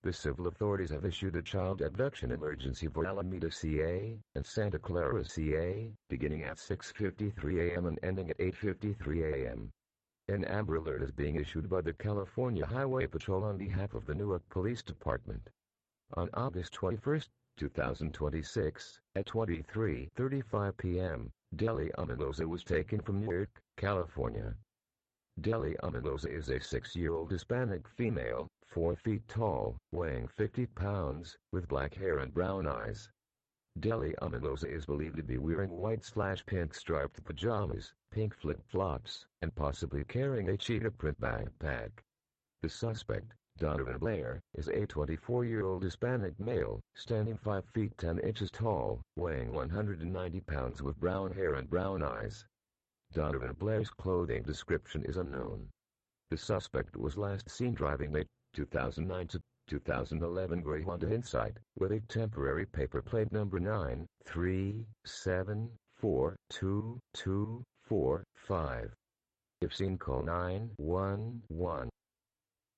The civil authorities have issued a child abduction emergency for Alameda, CA, and Santa Clara, CA, beginning at 6:53 a.m. and ending at 8:53 a.m. An Amber Alert is being issued by the California Highway Patrol on behalf of the Newark Police Department. On August 21, 2026, at 23:35 p.m., Deli Aminosa was taken from Newark, California. Deli Aminosa is a 6-year-old Hispanic female, 4 feet tall, weighing 50 pounds, with black hair and brown eyes. Deli Aminosa is believed to be wearing white/pink striped pajamas, pink flip-flops, and possibly carrying a cheetah print backpack. The suspect, Donovan Blair, is a 24-year-old Hispanic male, standing 5 feet 10 inches tall, weighing 190 pounds with brown hair and brown eyes. Donovan Blair's clothing description is unknown. The suspect was last seen driving a 2009 to 2011 gray Honda Insight, with a temporary paper plate number 937422245. If seen, call 911.